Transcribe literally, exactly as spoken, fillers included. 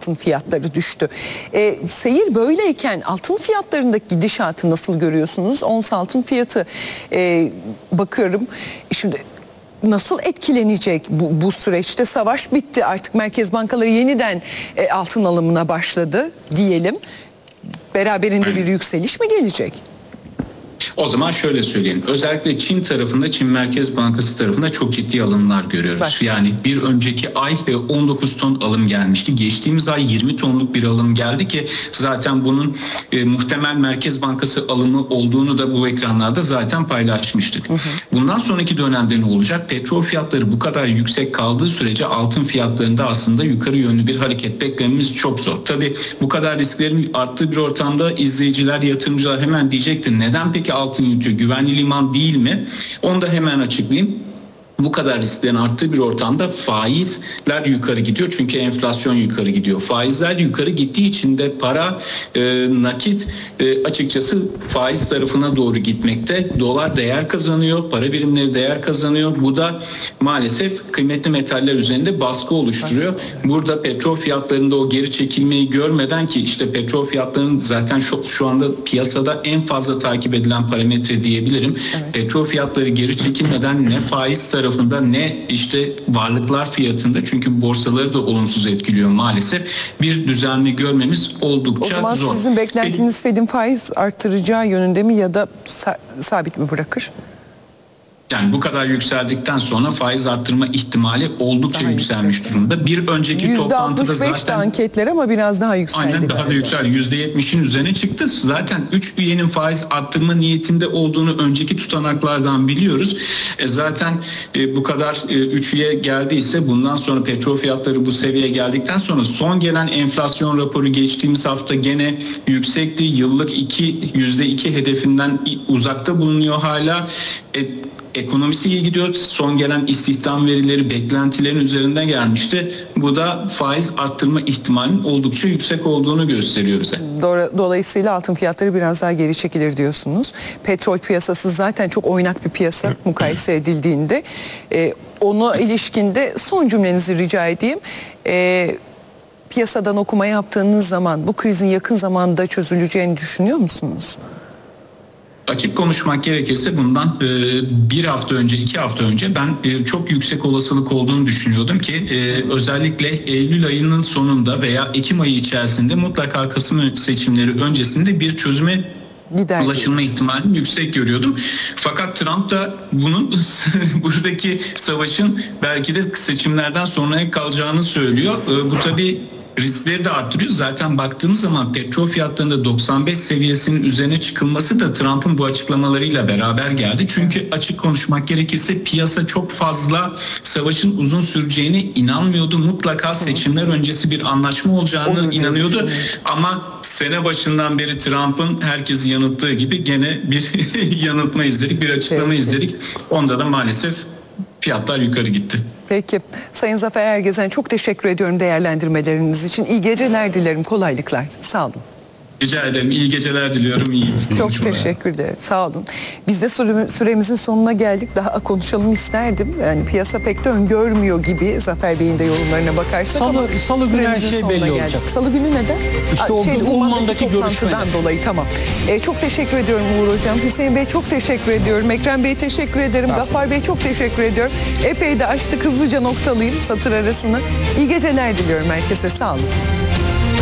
altın fiyatları düştü. E, seyir böyleyken altın fiyatlarındaki gidişatı nasıl görüyorsunuz? Ons altın fiyatı e, bakıyorum şimdi nasıl etkilenecek bu, bu süreçte? Savaş bitti, artık merkez bankaları yeniden e, altın alımına başladı diyelim. Beraberinde bir yükseliş mi gelecek? O zaman şöyle söyleyeyim. Özellikle Çin tarafında, Çin Merkez Bankası tarafında çok ciddi alımlar görüyoruz. Bak. Yani bir önceki ay on dokuz ton alım gelmişti. Geçtiğimiz ay yirmi tonluk bir alım geldi ki zaten bunun e, muhtemel Merkez Bankası alımı olduğunu da bu ekranlarda zaten paylaşmıştık. Hı hı. Bundan sonraki dönemde ne olacak? Petrol fiyatları bu kadar yüksek kaldığı sürece altın fiyatlarında aslında yukarı yönlü bir hareket beklememiz çok zor. Tabii bu kadar risklerin arttığı bir ortamda izleyiciler, yatırımcılar hemen diyecektir. Neden peki altın yutuyor? Güvenli liman değil mi? Onu da hemen açıklayayım. Bu kadar risklerin arttığı bir ortamda faizler yukarı gidiyor. Çünkü enflasyon yukarı gidiyor. Faizler yukarı gittiği için de para, e, nakit e, açıkçası faiz tarafına doğru gitmekte. Dolar değer kazanıyor, para birimleri değer kazanıyor. Bu da maalesef kıymetli metaller üzerinde baskı oluşturuyor. Burada petrol fiyatlarında o geri çekilmeyi görmeden, ki işte petrol fiyatlarının zaten şu, şu anda piyasada en fazla takip edilen parametre diyebilirim. Evet. Petrol fiyatları geri çekilmeden ne faiz tarafı tarafında ne işte varlıklar fiyatında, çünkü borsaları da olumsuz etkiliyor maalesef, bir düzenli görmemiz oldukça zor. O zaman zor. sizin beklentiniz Fed'in faiz artıracağı yönünde mi ya da sa- sabit mi bırakır? Yani bu kadar yükseldikten sonra faiz arttırma ihtimali oldukça daha yükselmiş yüksek durumda. Bir önceki toplantıda zaten anketler ama biraz daha yükseldi. Aynen daha da yükseldi. yüzde yetmişin üzerine çıktı. Zaten üç üyenin faiz arttırma niyetinde olduğunu önceki tutanaklardan biliyoruz. E zaten e, bu kadar e, üç üye geldiyse bundan sonra petrol fiyatları bu seviyeye geldikten sonra son gelen enflasyon raporu geçtiğimiz hafta gene yüksekti. Yıllık iki yüzde iki hedefinden uzakta bulunuyor hala. E, Ekonomisi iyi gidiyor. Son gelen istihdam verileri beklentilerin üzerinde gelmişti. Bu da faiz arttırma ihtimalinin oldukça yüksek olduğunu gösteriyor bize. Dolayısıyla altın fiyatları biraz daha geri çekilir diyorsunuz. Petrol piyasası zaten çok oynak bir piyasa mukayese edildiğinde. Ee, ona ilişkinde son cümlenizi rica edeyim. Ee, piyasadan okuma yaptığınız zaman bu krizin yakın zamanda çözüleceğini düşünüyor musunuz? Açık konuşmak gerekirse bundan e, bir hafta önce, iki hafta önce ben e, çok yüksek olasılık olduğunu düşünüyordum ki e, özellikle Eylül ayının sonunda veya Ekim ayı içerisinde mutlaka Kasım seçimleri öncesinde bir çözüme Lider ulaşılma değil. ihtimalini yüksek görüyordum. Fakat Trump da bunun buradaki savaşın belki de seçimlerden sonraya kalacağını söylüyor. E, bu tabii riskleri de arttırıyor. Zaten baktığımız zaman petrol fiyatlarında doksan beş seviyesinin üzerine çıkılması da Trump'ın bu açıklamalarıyla beraber geldi. Çünkü açık konuşmak gerekirse piyasa çok fazla savaşın uzun süreceğine inanmıyordu. Mutlaka seçimler öncesi bir anlaşma olacağını Olur inanıyordu. Ama sene başından beri Trump'ın herkesi yanılttığı gibi gene bir yanıltma izledik, bir açıklama evet. izledik. Onda da maalesef fiyatlar yukarı gitti. Peki. Sayın Zafer Ergezen, çok teşekkür ediyorum değerlendirmeleriniz için. İyi geceler dilerim, kolaylıklar. Sağ olun. Rica ederim. İyi geceler diliyorum. İyi Çok teşekkür ederim. Sağ olun. Biz de süre, süremizin sonuna geldik. Daha konuşalım isterdim. Yani piyasa pek de öngörmüyor gibi Zafer Bey'in de yorumlarına bakarsak. Salı, ama salı günü her şey belli geldik. olacak. Salı günü neden? İşte o şey, Umman'daki görüşmeden dolayı tamam. Ee, çok teşekkür ediyorum Uğur Hocam. Hüseyin Bey çok teşekkür ediyorum. Ekrem Bey teşekkür ederim. Tamam. Gaffar Bey çok teşekkür ediyorum. Epey de açtık, hızlıca noktalayayım satır arasını. İyi geceler diliyorum herkese. Sağ olun.